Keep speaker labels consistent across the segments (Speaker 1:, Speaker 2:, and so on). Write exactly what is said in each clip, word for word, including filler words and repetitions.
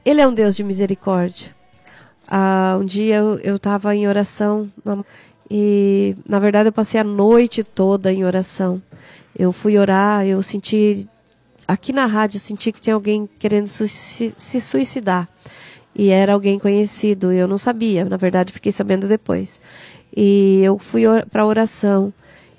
Speaker 1: Ele é um Deus de misericórdia. Ah, um dia eu estava em oração na, e, na verdade, eu passei a noite toda em oração. Eu fui orar, eu senti, aqui na rádio, eu senti que tinha alguém querendo suici- se suicidar. E era alguém conhecido, eu não sabia, na verdade, fiquei sabendo depois. E eu fui or- para oração.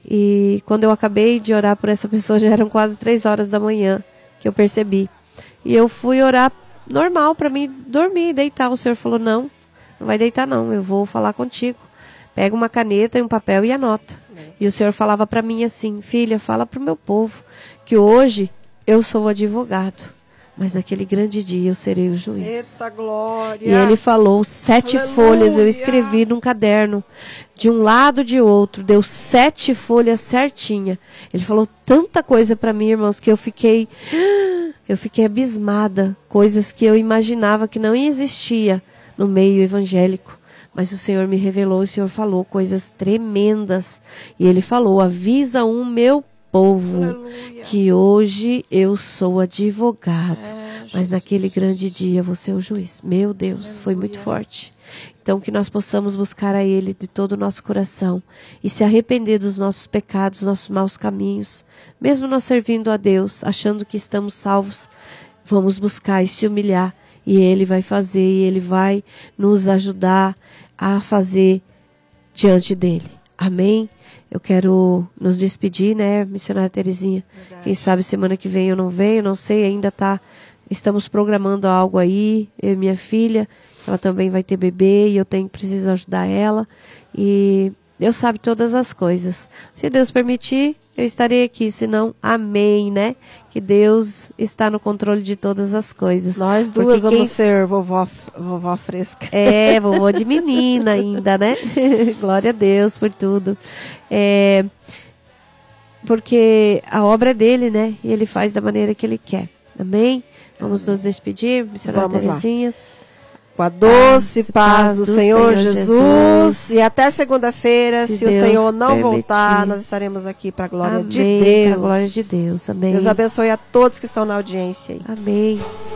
Speaker 1: E quando eu acabei de orar por essa pessoa, já eram quase três horas da manhã, que eu percebi. E eu fui orar normal para mim dormir, deitar. O Senhor falou, não, não vai deitar não, eu vou falar contigo. Pega uma caneta e um papel e anota. É. E o Senhor falava para mim assim, filha, fala para o meu povo que hoje eu sou o advogado, mas naquele grande dia eu serei o juiz.
Speaker 2: Eita glória!
Speaker 1: E ele falou, sete Aleluia. folhas eu escrevi num caderno, de um lado de outro, deu sete folhas certinha. Ele falou tanta coisa para mim, irmãos, que eu fiquei, eu fiquei abismada, coisas que eu imaginava que não existia no meio evangélico. Mas o Senhor me revelou, o Senhor falou coisas tremendas. E Ele falou, avisa um meu povo, Aleluia. Que hoje eu sou advogado. É, mas naquele grande dia eu vou ser o juiz. Meu Deus, Aleluia. Foi muito forte. Então que nós possamos buscar a Ele de todo o nosso coração. E se arrepender dos nossos pecados, dos nossos maus caminhos. Mesmo nós servindo a Deus, achando que estamos salvos, vamos buscar e se humilhar. E Ele vai fazer, e Ele vai nos ajudar a fazer diante dele. Amém? Eu quero nos despedir, né, missionária Terezinha? Verdade. Quem sabe semana que vem eu não venho, não sei, ainda tá. Estamos programando algo aí, eu e minha filha, ela também vai ter bebê e eu tenho preciso ajudar ela. E Deus sabe todas as coisas. Se Deus permitir, eu estarei aqui, senão, amém, né? Que Deus está no controle de todas as coisas.
Speaker 2: Nós duas vamos quem... ser vovó, vovó fresca.
Speaker 1: É, vovó de menina ainda, né? Glória a Deus por tudo. É, porque a obra é dele, né? E ele faz da maneira que ele quer. Amém? Vamos nos despedir, missionária Terezinha.
Speaker 2: Lá. Com a doce paz, paz do, do Senhor, Senhor Jesus. Jesus. E até segunda-feira, se, se o Senhor não permitir. voltar, nós estaremos aqui para a glória
Speaker 1: Amém,
Speaker 2: de Deus.
Speaker 1: Para a glória de Deus. Amém.
Speaker 2: Deus abençoe a todos que estão na audiência aí.
Speaker 1: Amém.